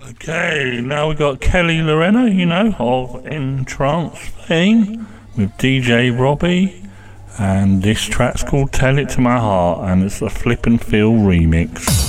Okay, now we got Kelly Lorena, of Entrance fame, with DJ Robbie, and this track's called Tell It To My Heart, and it's a Flip and Feel remix.